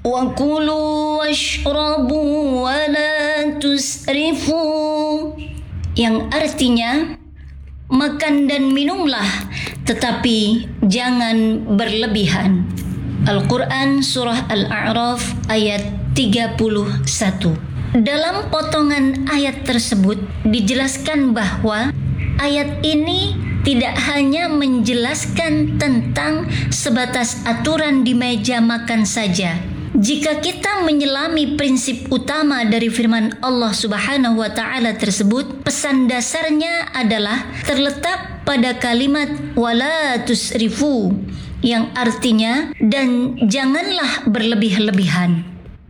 Wa kulu washrabu wa la tusrifu, yang artinya makan dan minumlah tetapi jangan berlebihan. Al-Quran Surah Al-A'raf ayat 31. Dalam potongan ayat tersebut dijelaskan bahwa ayat ini tidak hanya menjelaskan tentang sebatas aturan di meja makan saja. Jika kita menyelami prinsip utama dari firman Allah Subhanahu wa taala tersebut, pesan dasarnya adalah terletak pada kalimat wala tusrifu, yang artinya dan janganlah berlebih-lebihan.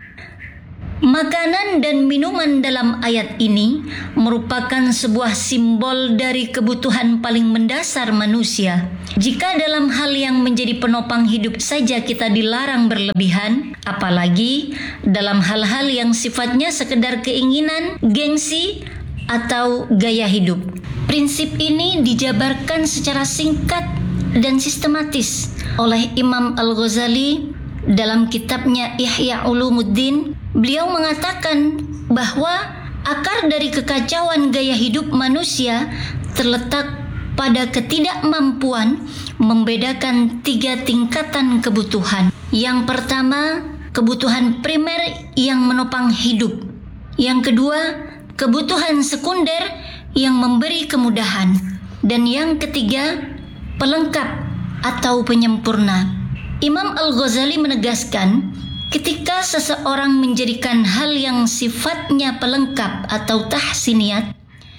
Makanan dan minuman dalam ayat ini merupakan sebuah simbol dari kebutuhan paling mendasar manusia. Jika dalam hal yang menjadi penopang hidup saja kita dilarang berlebihan, apalagi dalam hal-hal yang sifatnya sekedar keinginan, gengsi, atau gaya hidup. Prinsip ini dijabarkan secara singkat dan sistematis oleh Imam Al-Ghazali dalam kitabnya Ihya Ulumuddin. Beliau mengatakan bahwa akar dari kekacauan gaya hidup manusia terletak pada ketidakmampuan membedakan 3 tingkatan kebutuhan. Yang pertama, kebutuhan primer yang menopang hidup. Yang kedua, kebutuhan sekunder yang memberi kemudahan. Dan yang ketiga, pelengkap atau penyempurna. Imam Al-Ghazali menegaskan, ketika seseorang menjadikan hal yang sifatnya pelengkap atau tahsiniyat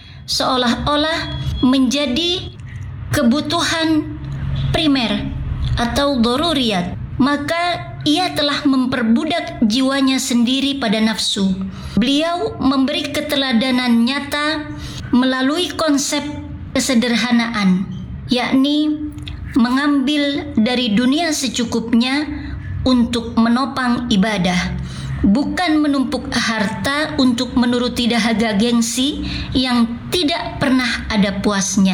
seolah-olah menjadi kebutuhan primer atau daruriyat, maka ia telah memperbudak jiwanya sendiri pada nafsu. Beliau memberi keteladanan nyata melalui konsep kesederhanaan, yakni mengambil dari dunia secukupnya untuk menopang ibadah, bukan menumpuk harta untuk menuruti dahaga gengsi yang tidak pernah ada puasnya.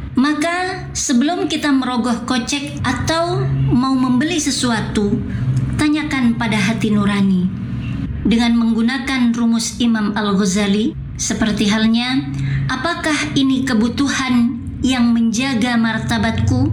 Maka sebelum kita merogoh kocek atau mau membeli sesuatu, tanyakan pada hati nurani dengan menggunakan rumus Imam Al-Ghazali, seperti halnya, apakah ini kebutuhan yang menjaga martabatku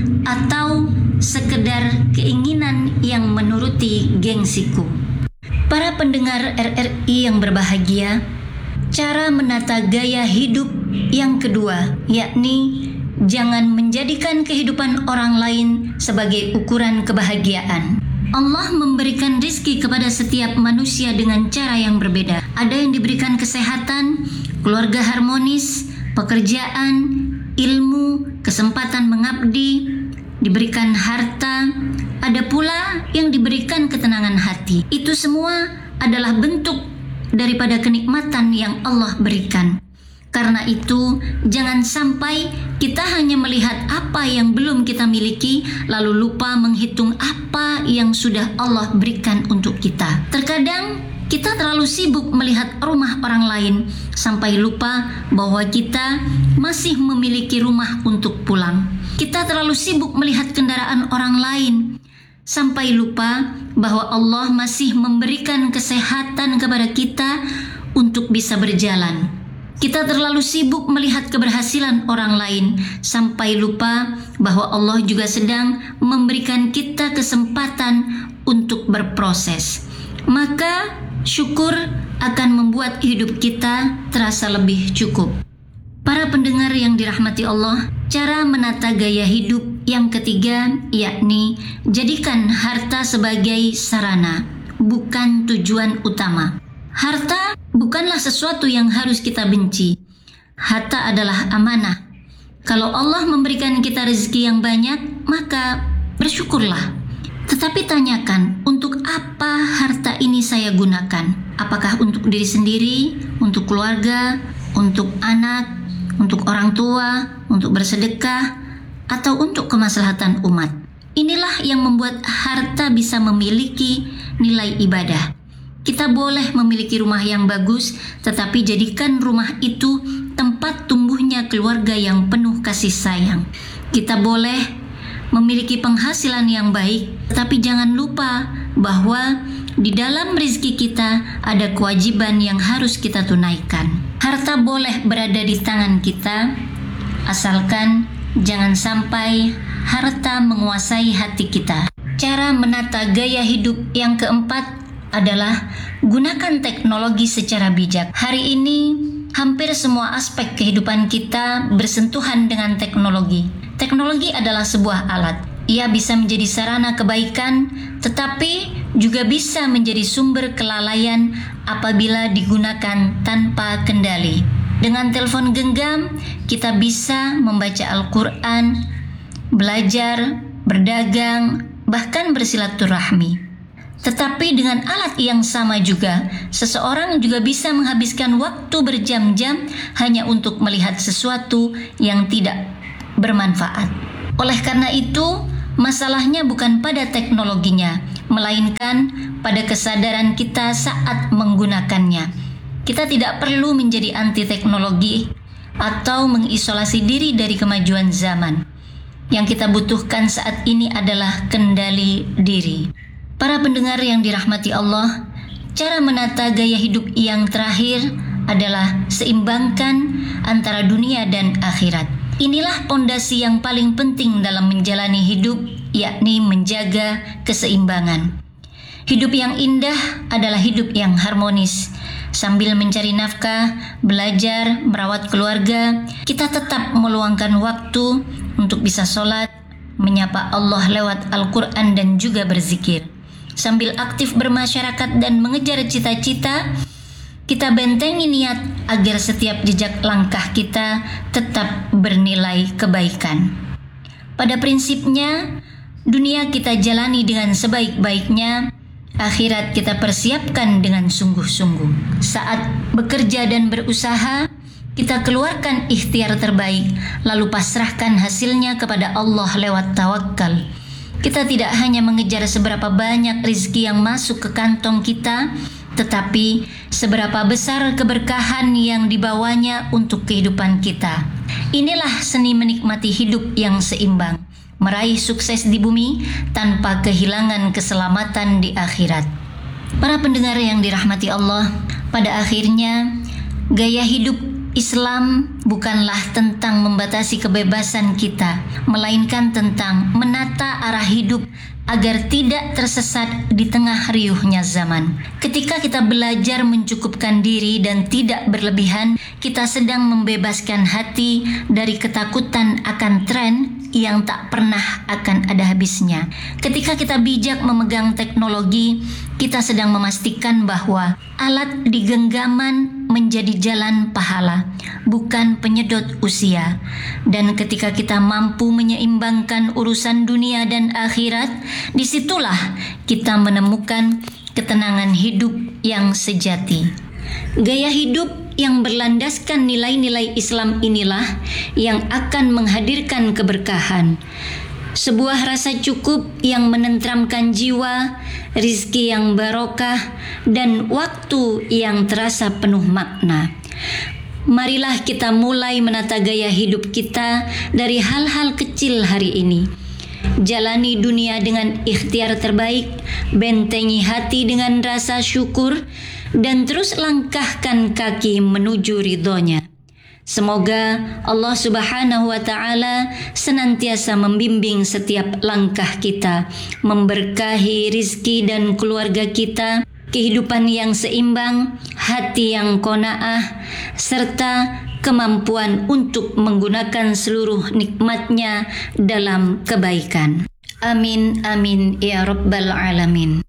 atau sekedar keinginan yang menuruti gengsiku. Para pendengar RRI yang berbahagia, cara menata gaya hidup yang kedua, yakni jangan menjadikan kehidupan orang lain sebagai ukuran kebahagiaan. Allah memberikan rizki kepada setiap manusia dengan cara yang berbeda. Ada yang diberikan kesehatan, keluarga harmonis, pekerjaan, ilmu, kesempatan mengabdi, diberikan harta, ada pula yang diberikan ketenangan hati. Itu semua adalah bentuk daripada kenikmatan yang Allah berikan. Karena itu, jangan sampai kita hanya melihat apa yang belum kita miliki, lalu lupa menghitung apa yang sudah Allah berikan untuk kita. Terkadang kita terlalu sibuk melihat rumah orang lain sampai lupa bahwa kita masih memiliki rumah untuk pulang. Kita terlalu sibuk melihat kendaraan orang lain sampai lupa bahwa Allah masih memberikan kesehatan kepada kita untuk bisa berjalan. Kita terlalu sibuk melihat keberhasilan orang lain sampai lupa bahwa Allah juga sedang memberikan kita kesempatan untuk berproses. Maka syukur akan membuat hidup kita terasa lebih cukup. Para pendengar yang dirahmati Allah, cara menata gaya hidup yang ketiga yakni jadikan harta sebagai sarana, bukan tujuan utama. Harta bukanlah sesuatu yang harus kita benci. Harta adalah amanah. Kalau Allah memberikan kita rezeki yang banyak, maka bersyukurlah. Tetapi tanyakan, untuk apa harta ini saya gunakan? Apakah untuk diri sendiri, untuk keluarga, untuk anak, untuk orang tua, untuk bersedekah, atau untuk kemaslahatan umat? Inilah yang membuat harta bisa memiliki nilai ibadah. Kita boleh memiliki rumah yang bagus, tetapi jadikan rumah itu tempat tumbuhnya keluarga yang penuh kasih sayang. Kita boleh memiliki penghasilan yang baik, tetapi jangan lupa bahwa di dalam rezeki kita ada kewajiban yang harus kita tunaikan. Harta boleh berada di tangan kita, asalkan jangan sampai harta menguasai hati kita. Cara menata gaya hidup yang keempat adalah gunakan teknologi secara bijak. Hari ini hampir semua aspek kehidupan kita bersentuhan dengan teknologi. Teknologi adalah sebuah alat. Ia bisa menjadi sarana kebaikan, tetapi juga bisa menjadi sumber kelalaian apabila digunakan tanpa kendali. Dengan telepon genggam, kita bisa membaca Al-Quran, belajar, berdagang, bahkan bersilaturahmi. Tetapi dengan alat yang sama juga, seseorang juga bisa menghabiskan waktu berjam-jam hanya untuk melihat sesuatu yang tidak bermanfaat. Oleh karena itu, masalahnya bukan pada teknologinya, melainkan pada kesadaran kita saat menggunakannya. Kita tidak perlu menjadi anti teknologi atau mengisolasi diri dari kemajuan zaman. Yang kita butuhkan saat ini adalah kendali diri. Para pendengar yang dirahmati Allah, cara menata gaya hidup yang terakhir adalah seimbangkan antara dunia dan akhirat. Inilah pondasi yang paling penting dalam menjalani hidup, yakni menjaga keseimbangan. Hidup yang indah adalah hidup yang harmonis. Sambil mencari nafkah, belajar, merawat keluarga, kita tetap meluangkan waktu untuk bisa sholat, menyapa Allah lewat Al-Quran dan juga berzikir. Sambil aktif bermasyarakat dan mengejar cita-cita, kita bentengi niat agar setiap jejak langkah kita tetap bernilai kebaikan. Pada prinsipnya, dunia kita jalani dengan sebaik-baiknya, akhirat kita persiapkan dengan sungguh-sungguh. Saat bekerja dan berusaha, kita keluarkan ikhtiar terbaik, lalu pasrahkan hasilnya kepada Allah lewat tawakal. Kita tidak hanya mengejar seberapa banyak rezeki yang masuk ke kantong kita, tetapi seberapa besar keberkahan yang dibawanya untuk kehidupan kita. Inilah seni menikmati hidup yang seimbang, meraih sukses di bumi tanpa kehilangan keselamatan di akhirat. Para pendengar yang dirahmati Allah, pada akhirnya gaya hidup Islam bukanlah tentang membatasi kebebasan kita, melainkan tentang menata arah hidup agar tidak tersesat di tengah riuhnya zaman. Ketika kita belajar mencukupkan diri dan tidak berlebihan, kita sedang membebaskan hati dari ketakutan akan tren yang tak pernah akan ada habisnya. Ketika kita bijak memegang teknologi, kita sedang memastikan bahwa alat di genggaman menjadi jalan pahala, bukan penyedot usia. Dan ketika kita mampu menyeimbangkan urusan dunia dan akhirat, disitulah kita menemukan ketenangan hidup yang sejati. Gaya hidup yang berlandaskan nilai-nilai Islam inilah yang akan menghadirkan keberkahan. Sebuah rasa cukup yang menenteramkan jiwa, rizki yang barokah, dan waktu yang terasa penuh makna. Marilah kita mulai menata gaya hidup kita dari hal-hal kecil hari ini. Jalani dunia dengan ikhtiar terbaik, bentengi hati dengan rasa syukur, dan terus langkahkan kaki menuju ridhonya. Semoga Allah Subhanahu wa Ta'ala senantiasa membimbing setiap langkah kita, memberkahi rizki dan keluarga kita, kehidupan yang seimbang, hati yang qanaah, serta kemampuan untuk menggunakan seluruh nikmatnya dalam kebaikan. Amin, amin, ya Rabbal Alamin.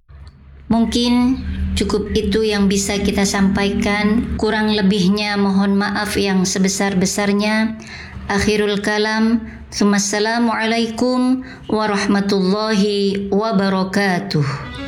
Mungkin cukup itu yang bisa kita sampaikan. Kurang lebihnya mohon maaf yang sebesar-besarnya. Akhirul kalam. Assalamualaikum warahmatullahi wabarakatuh.